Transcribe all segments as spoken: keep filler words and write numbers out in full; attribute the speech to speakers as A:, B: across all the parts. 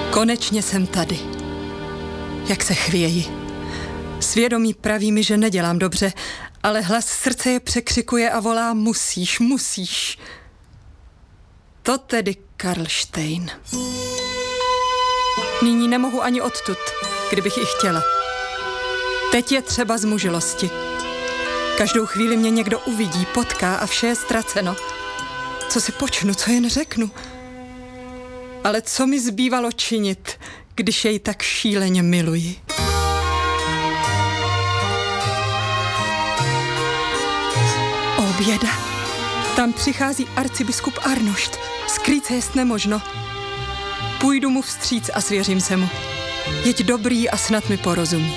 A: Konečně jsem tady. Jak se chvěji. Svědomí praví mi, že nedělám dobře, ale hlas srdce je překřikuje a volá musíš, musíš. To tedy Karlštejn. Nyní nemohu ani odtud, kdybych i chtěla. Teď je třeba zmužilosti. Každou chvíli mě někdo uvidí, potká a vše je ztraceno. Co si počnu, co jen řeknu? Ale co mi zbývalo činit, když jej tak šíleně miluji? O běda, tam přichází arcibiskup Arnošt. Skrýt se jest nemožno. Půjdu mu vstříc a svěřím se mu. Jeď dobrý a snad mi porozumí.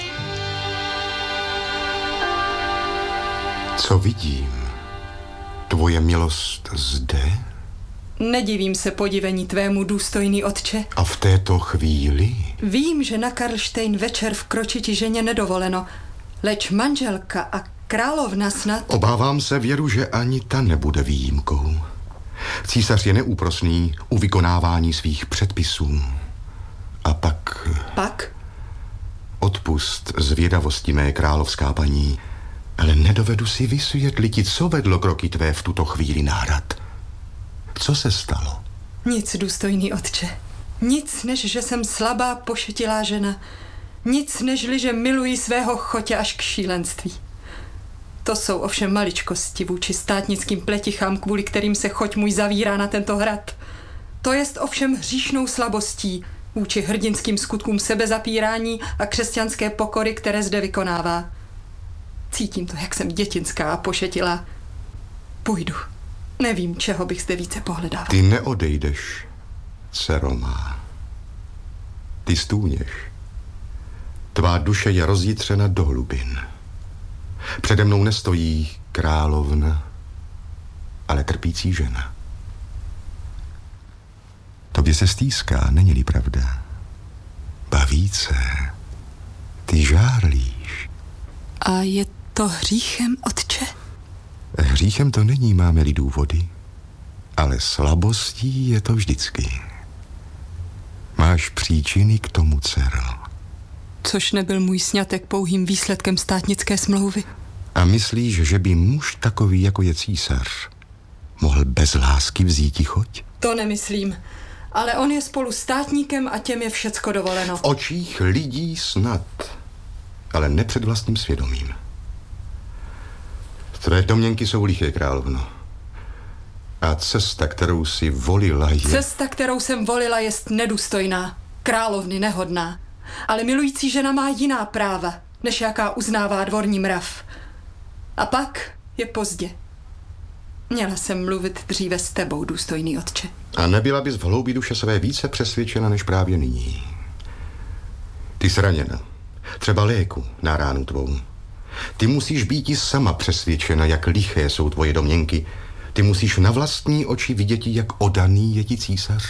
B: Co vidím? Tvoje milost zde?
A: Nedivím se podivení tvému, důstojný otče.
B: A v této chvíli?
A: Vím, že na Karlštejn večer vkročit ti ženě nedovoleno, leč manželka a královna snad...
B: Obávám se, Věru, že ani ta nebude výjimkou. Císař je neúprosný u vykonávání svých předpisů. A pak...
A: Pak?
B: Odpust zvědavosti mé královská paní, ale nedovedu si vysvětlit, co vedlo kroky tvé v tuto chvíli na hrad. Co se stalo?
A: Nic, důstojný otče. Nic, než že jsem slabá, pošetilá žena. Nic, nežli, že miluji svého chotě až k šílenství. To jsou ovšem maličkosti vůči státnickým pletichám, kvůli kterým se choť můj zavírá na tento hrad. To jest ovšem hříšnou slabostí vůči hrdinským skutkům sebezapírání a křesťanské pokory, které zde vykonává. Cítím to, jak jsem dětinská a pošetilá. Půjdu. Nevím, čeho bych zde více pohledával.
B: Ty neodejdeš, dcero má. Ty stůněš. Tvá duše je rozjitřena do hlubin. Přede mnou nestojí královna, ale trpící žena. Tobě se stýská, není-li pravda? Ba více, ty žárlíš.
A: A je to hříchem, otče?
B: Hříchem to není, máme-li důvody, ale slabostí je to vždycky. Máš příčiny k tomu, dcero.
A: Což nebyl můj sňatek pouhým výsledkem státnické smlouvy.
B: A myslíš, že by muž takový, jako je císař, mohl bez lásky vzít choť?
A: To nemyslím, ale on je spolu státníkem a těm je všecko dovoleno.
B: V očích lidí snad, ale ne před vlastním svědomím. Tvé domněnky jsou liché, královno. A cesta, kterou si volila, je...
A: Cesta, kterou jsem volila, jest nedůstojná, královny nehodná. Ale milující žena má jiná práva, než jaká uznává dvorní mrav. A pak je pozdě. Měla jsem mluvit dříve s tebou, důstojný otče.
B: A nebyla bys v hloubi duše své více přesvědčena, než právě nyní. Ty jsi raněna. Třeba léku na ránu tvou. Ty musíš být i sama přesvědčena, jak liché jsou tvoje domněnky. Ty musíš na vlastní oči vidět, jak odaný je ti císař.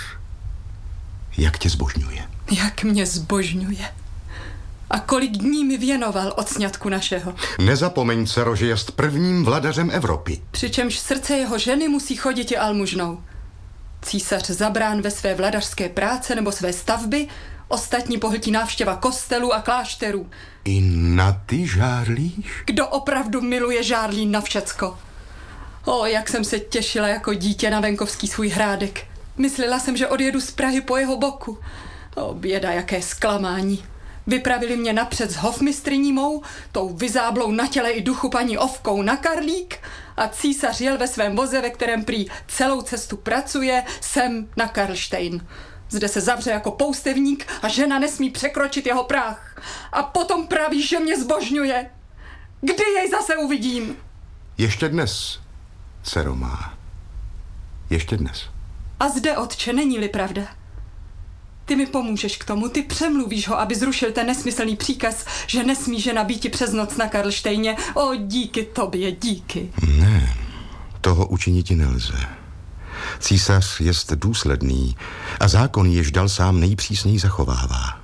B: Jak tě zbožňuje.
A: Jak mě zbožňuje. A kolik dní mi věnoval od sňatku našeho.
B: Nezapomeň, dcero, že jest prvním vladařem Evropy.
A: Přičemž srdce jeho ženy musí chodit i almužnou. Císař zabrán ve své vladařské práce nebo své stavby, ostatní pohltí návštěva kostelů a klášterů.
B: I na ty žárlíš?
A: Kdo opravdu miluje žárlí na všecko? O, jak jsem se těšila jako dítě na venkovský svůj hrádek. Myslela jsem, že odjedu z Prahy po jeho boku. O, běda, jaké zklamání. Vypravili mě napřed s hofmistryní mou, tou vyzáblou na těle i duchu paní Ovkou na Karlík a císař jel ve svém voze, ve kterém prý celou cestu pracuje, sem na Karlštejn. Zde se zavře jako poustevník a žena nesmí překročit jeho práh. A potom praví, že mě zbožňuje. Kdy jej zase uvidím?
B: Ještě dnes, dcero má. Ještě dnes.
A: A zde, otče, není-li pravda? Ty mi pomůžeš k tomu, ty přemluvíš ho, aby zrušil ten nesmyslný příkaz, že nesmí žena býti přes noc na Karlštejně. O, díky tobě, díky.
B: Ne, toho učiniti nelze. Císař jest důsledný a zákon, jež dal sám, nejpřísněji zachovává.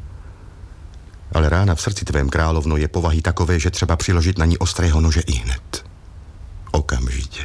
B: Ale rána v srdci tvém, královno, je povahy takové, že třeba přiložit na ní ostrého nože ihned. Okamžitě.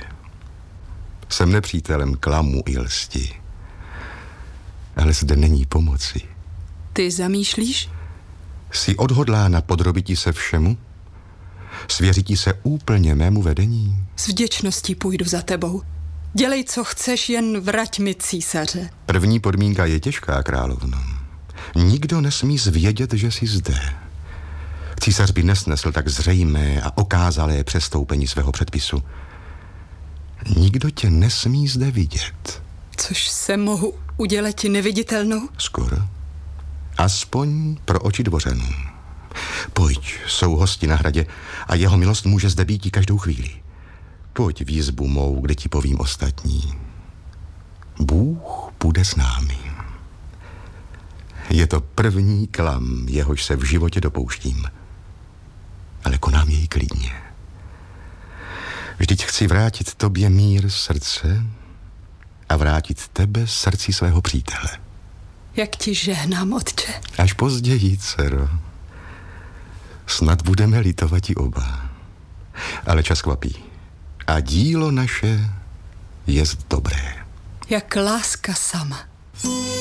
B: Jsem nepřítelem klamu i lsti. Ale zde není pomoci.
A: Ty zamýšlíš?
B: Jsi odhodlána podrobití se všemu? Svěřití se úplně mému vedení?
A: S vděčností půjdu za tebou. Dělej, co chceš, jen vrať mi císaře.
B: První podmínka je těžká, královno. Nikdo nesmí zvědět, že jsi zde. Císař by nesnesl tak zřejmé a okázalé přestoupení svého předpisu. Nikdo tě nesmí zde vidět.
A: Což se mohu udělat neviditelnou?
B: Skoro. Aspoň pro oči dvořanů. Pojď, jsou hosti na hradě a jeho milost může zde být i každou chvíli. Pojď v jizbu mou, kde ti povím ostatní. Bůh bude s námi. Je to první klam, jehož se v životě dopouštím. Ale konám jej klidně. Vždyť chci vrátit tobě mír srdce a vrátit tebe srdci svého přítele.
A: Jak ti žehnám, otče.
B: Až později, dcero. Snad budeme litovat i oba. Ale čas kvapí. A dílo naše jest dobré.
A: Jak láska sama.